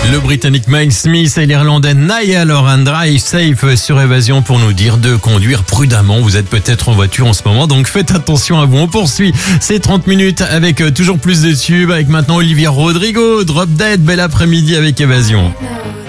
Le Britannique Mike Smith et l'Irlandais Niall Horan Drive Safe sur Évasion pour nous dire de conduire prudemment. Vous êtes peut-être en voiture en ce moment, donc faites attention à vous. On poursuit ces 30 minutes avec toujours plus de tubes, avec maintenant Olivia Rodrigo, Drop Dead, bel après-midi avec Évasion.